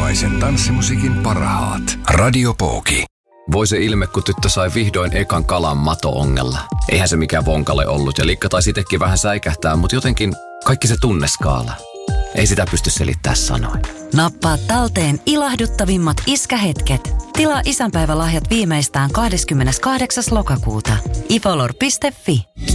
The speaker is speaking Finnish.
Suomalaisen tanssimusiikin parhaat. Radio Pooki. Voi se ilme, kun tyttö sai vihdoin ekan kalan mato-ongella. Eihän se mikään vonkale ollut ja Likka taisi itsekin vähän säikähtää, mutta jotenkin kaikki se tunneskaala. Ei sitä pysty selittämään sanoin. Nappaa talteen ilahduttavimmat iskähetket. Tilaa isänpäivälahjat viimeistään 28. lokakuuta. ifolor.fi